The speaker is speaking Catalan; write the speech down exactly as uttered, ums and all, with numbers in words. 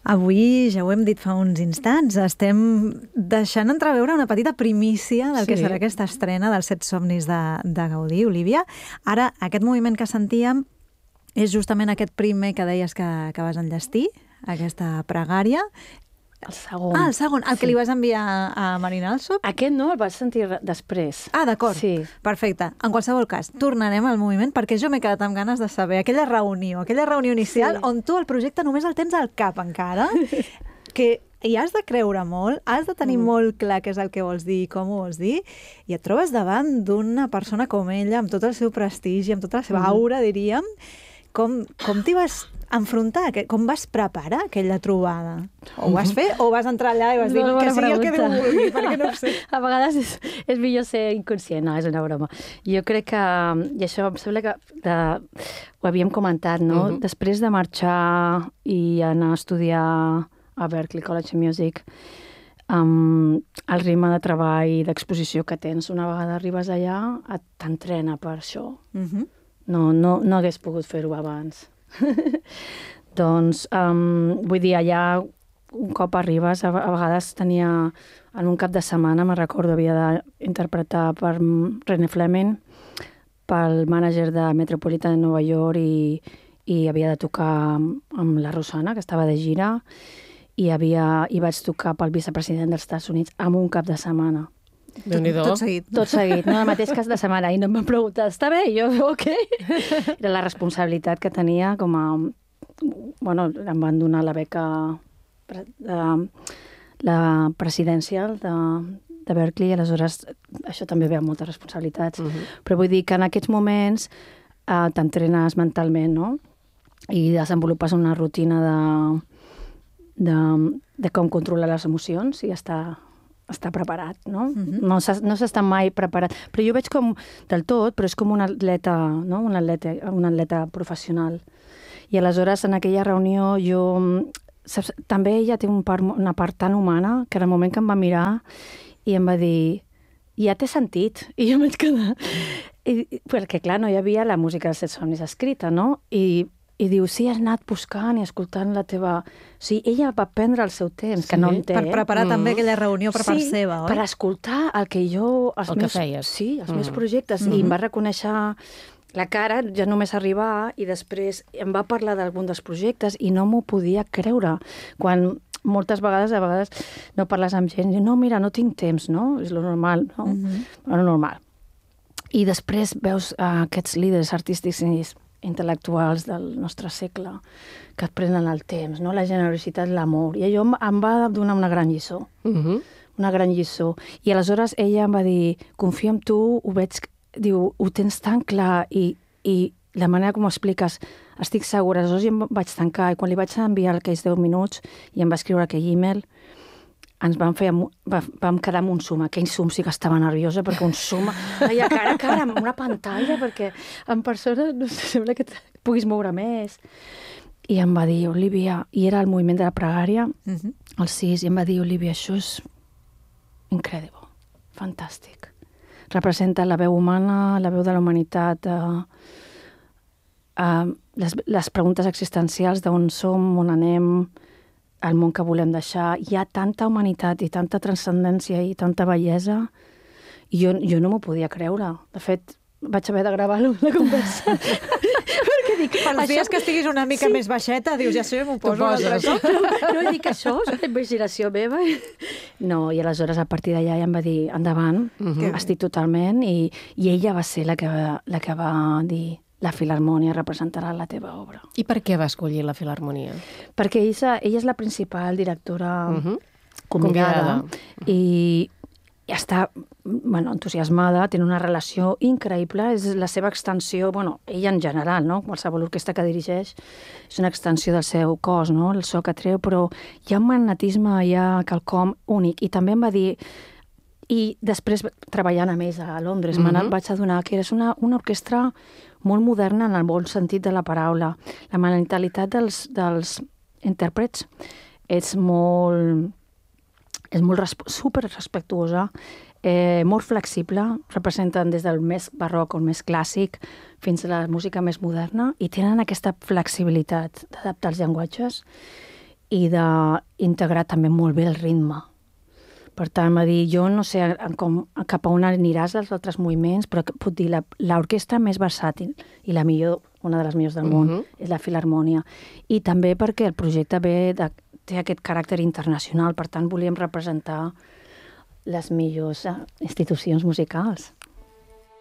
Avui, ja ho hem dit fa uns instants, estem deixant entreveure una petita primícia del que Sí. serà aquesta estrena dels Set somnis de, de Gaudí, Olívia. Ara, aquest moviment que sentíem és justament aquest primer que deies que, que vas enllestir, aquesta pregària. El segon. Ah, el segon, el que li vas enviar a Marina Alsop. Aquest no, el vaig sentir re- després. Ah, d'acord. Sí. Perfecte. En qualsevol cas, tornarem al moviment perquè jo m'he quedat amb ganes de saber aquella reunió, aquella reunió inicial Sí. on tu el projecte només el tens al cap encara, que hi has de creure molt, has de tenir mm. molt clar què és el que vols dir i com ho vols dir, i et trobes davant d'una persona com ella, amb tot el seu prestigi, amb tota la seva Mm. aura, diríem. Com, com t'hi vas enfrontar? Que- Com vas preparar aquella trobada? O ho vas fer o vas entrar allà i vas dir Molt que bona sigui el que Déu pregunta. vulgui, perquè no ho sé. A vegades és, és millor ser inconscient, no, és una broma. Jo crec que, i això em sembla que de, ho havíem comentat, no? Mhm. Després de marxar i anar a estudiar a Berklee College of Music, um, el ritme de treball i d'exposició que tens una vegada arribes allà, et t'entrena per això. Mhm. No, no, no hagués pogut fer-ho abans. Doncs, um, vull dir, allà un cop arribes, a, a vegades tenia, en un cap de setmana, me'n recordo, havia d'interpretar per René Fleming, pel mànager de Metropolitan de Nova York i, i havia de tocar amb, amb la Rosana, que estava de gira, i, havia, i vaig tocar pel vicepresident dels Estats Units en un cap de setmana. Déu-n'hi-do. Tot seguit. Tot seguit, no el mateix cas de setmana. I no em van preguntar, està bé? I jo, ok. Era la responsabilitat que tenia com a... Bueno, em van donar la beca pre- de la presidencial de, de Berklee, i aleshores això també ve amb moltes responsabilitats. Mhm. Però vull dir que en aquests moments eh, t'entrenes mentalment, no? I desenvolupes una rutina de, de, de com controlar les emocions i està, està preparat, no? Mhm. No s'ha- no s'està mai preparat. Però jo veig com, del tot, però és com un atleta, no? Un atleta, un atleta professional. I aleshores, en aquella reunió, jo... Saps, també ella té un part, una part tan humana que en el moment que em va mirar i em va dir, ja t'he sentit. I jo em vaig quedar... I, i- perquè, clar, no hi havia la música dels Set somnis escrita, no? I, i diu, sí, has anat buscant i escoltant la teva... O sigui, ella va prendre el seu temps, que Sí, no en té. Per preparar Mhm. també aquella reunió per part Sí, seva, oi? per escoltar el que jo... Els El que meus, feies. Sí, els meus Mhm. projectes. I Mhm. em va reconèixer la cara, ja només arribar, i després em va parlar d'algun dels projectes i no m'ho podia creure. Quan moltes vegades, a vegades, no parles amb gent, i no, mira, no tinc temps, no? És lo normal, no? Mhm. Lo normal. I després veus uh, aquests líders artístics i intel·lectuals del nostre segle que et prenen el temps, no? La generositat, l'amor. I allò em, em va donar una gran lliçó, Mhm. una gran lliçó. I aleshores ella em va dir, confio en tu, ho veig, diu, ho tens tan clar i, i la manera com ho expliques, estic segura. Aleshores jo em vaig tancar i quan li vaig enviar aquells deu minuts i em va escriure aquell e-mail, ens vam, fer, amb- va- vam quedar amb un Zoom. Aquell Zoom sí que estava nerviosa perquè un Zoom allà cara a cara amb una pantalla perquè en persona no sé, sembla que et puguis moure més. I em va dir, Olivia, i era el moviment de la pregària, Mhm. el sis, i em va dir, Olivia, això és incredible, fantàstic. Representa la veu humana, la veu de la humanitat, eh, eh, les, les preguntes existencials d'on som, on anem, el món que volem deixar. Hi ha tanta humanitat i tanta transcendència i tanta bellesa, i jo, jo no m'ho podia creure. De fet, vaig haver de gravar la conversa. Perquè dic, Pels això- dies que estiguis una mica Sí. més baixeta, dius, ja sé, m'ho poso un altre poses. cop. No dic això, és una imaginació meva. No, i aleshores a partir d'allà ja em va dir, endavant, Mhm. estic totalment, i, i ella va ser la que, va, la que va dir, la Filharmònia representarà la teva obra. I per què va escollir la Filharmonia? Perquè ella, ella és la principal directora Mhm. convidada, Convidada. i està bueno, entusiasmada, té una relació increïble, és la seva extensió, bueno, ella en general, no? Qualsevol orquestra que dirigeix és una extensió del seu cos, no? El so que treu, però hi ha un magnetisme, hi ha quelcom únic. I també em va dir, i després treballant a més a Londres, Mhm. mm-hmm. vaig adonar que és una, una orquestra molt moderna en el bon sentit de la paraula. La mentalitat dels, dels intèrprets és molt, és molt resp- super respectuosa, eh, molt flexible, representen des del més barroc o el més clàssic fins a la música més moderna, i tenen aquesta flexibilitat d'adaptar els llenguatges i d'integrar també molt bé el ritme. Per tant, va dir, jo no sé com, cap a on aniràs els altres moviments, però puc dir, l'orquestra més versàtil i la millor, una de les millors del món, uh-huh. és la Filharmònia. I també perquè el projecte ve de, té aquest caràcter internacional, per tant, volíem representar les millors institucions musicals.